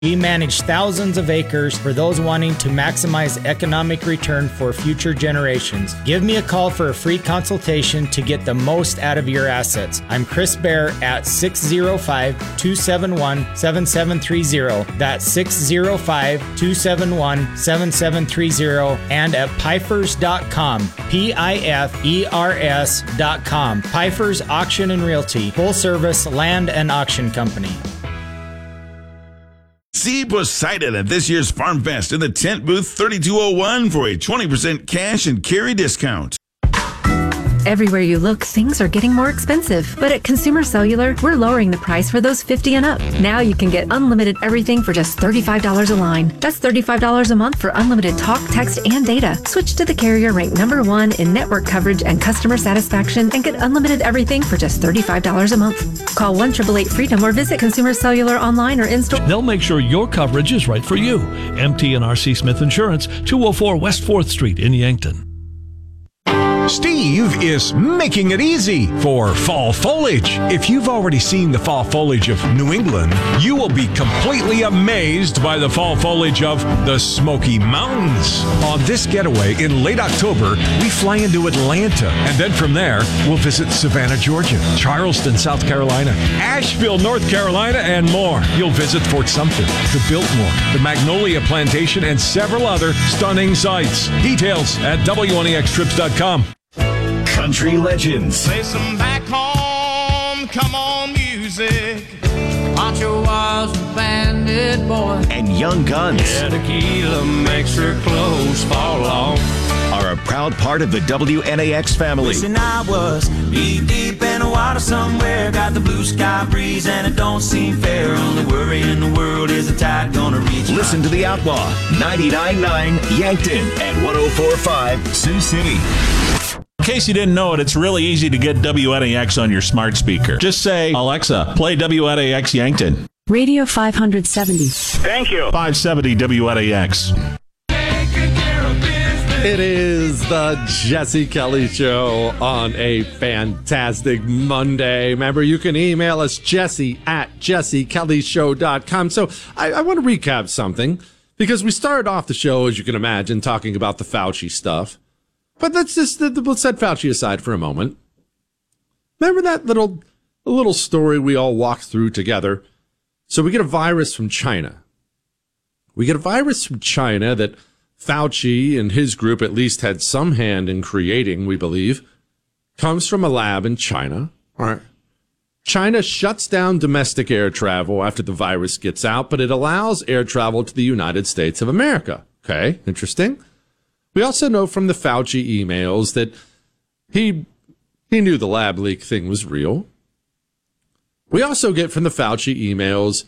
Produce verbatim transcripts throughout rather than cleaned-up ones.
We manage thousands of acres for those wanting to maximize economic return for future generations. Give me a call for a free consultation to get the most out of your assets. I'm Chris Bear at six oh five, two seven one, seven seven three oh. That's six oh five, two seven one, seven seven three oh and at pifers dot com. P I F E R S dot com. Pifers Auction and Realty, full service land and auction company. Zeeb was cited at this year's Farm Fest in the tent booth thirty-two oh one for a twenty percent cash and carry discount. Everywhere you look, things are getting more expensive. But at Consumer Cellular, we're lowering the price for those fifty and up. Now you can get unlimited everything for just thirty-five dollars a line. That's thirty-five dollars a month for unlimited talk, text, and data. Switch to the carrier ranked number one in network coverage and customer satisfaction and get unlimited everything for just thirty-five dollars a month. Call one eight eight eight freedom or visit Consumer Cellular online or in-store. They'll make sure your coverage is right for you. M T and R C Smith Insurance, two oh four West fourth Street in Yankton. Steve is making it easy for fall foliage. If you've already seen the fall foliage of New England, you will be completely amazed by the fall foliage of the Smoky Mountains. On this getaway in late October, we fly into Atlanta, and then from there, we'll visit Savannah, Georgia, Charleston, South Carolina, Asheville, North Carolina, and more. You'll visit Fort Sumter, the Biltmore, the Magnolia Plantation, and several other stunning sights. Details at W N E X trips dot com. Country legends. Play some back home, come on music. Poncho was a bandit boy. And Young Guns. Yeah, tequila makes her clothes fall off. Are a proud part of the W N A X family. Wishing I was deep, deep in the water somewhere. Got the blue sky breeze and it don't seem fair. Only worry in the world is the tide gonna reach. Listen to The Outlaw, ninety-nine point nine Yankton and one oh four point five Sioux City. In case you didn't know it, it's really easy to get W N A X on your smart speaker. Just say, Alexa, play W N A X Yankton. Radio five seventy. Thank you. five seventy W N A X. It is the Jesse Kelly Show on a fantastic Monday. Remember, you can email us, Jesse at jesse kelly show dot com. So I, I want to recap something, because we started off the show, as you can imagine, talking about the Fauci stuff. But let's just let's set Fauci aside for a moment. Remember that little little story we all walked through together? So we get a virus from China. We get a virus from China that Fauci and his group at least had some hand in creating, we believe. Comes from a lab in China. All right. China shuts down domestic air travel after the virus gets out, but it allows air travel to the United States of America. Okay, interesting. We also know from the Fauci emails that he he knew the lab leak thing was real. We also get from the Fauci emails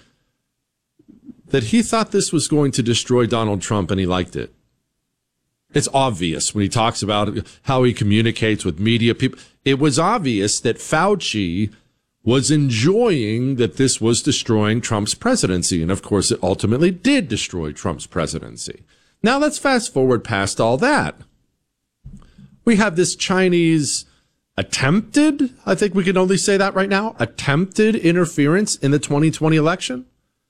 that he thought this was going to destroy Donald Trump and he liked it. It's obvious when he talks about how he communicates with media people. It was obvious that Fauci was enjoying that this was destroying Trump's presidency. And of course, it ultimately did destroy Trump's presidency. Now let's fast forward past all that. We have this Chinese attempted, I think we can only say that right now, attempted interference in the twenty twenty election.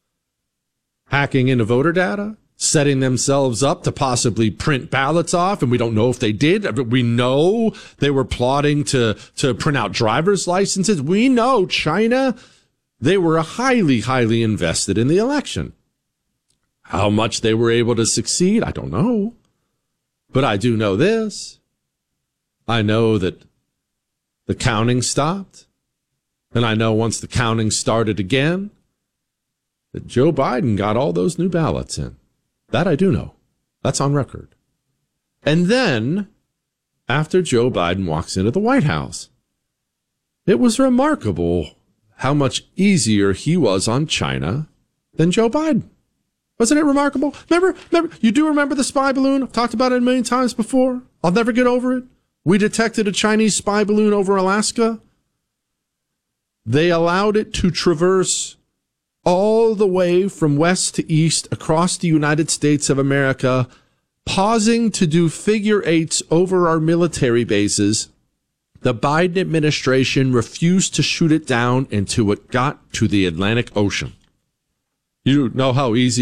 Hacking into voter data, setting themselves up to possibly print ballots off, and we don't know if they did. We know they were plotting to, to print out driver's licenses. We know China, they were highly, highly invested in the election. How much they were able to succeed, I don't know. But I do know this. I know that the counting stopped. And I know once the counting started again, that Joe Biden got all those new ballots in. That I do know. That's on record. And then, after Joe Biden walks into the White House, it was remarkable how much easier he was on China than Joe Biden. Wasn't it remarkable? Remember, remember, you do remember the spy balloon? I've talked about it a million times before. I'll never get over it. We detected a Chinese spy balloon over Alaska. They allowed it to traverse all the way from west to east across the United States of America, pausing to do figure eights over our military bases. The Biden administration refused to shoot it down until it got to the Atlantic Ocean. You know how easy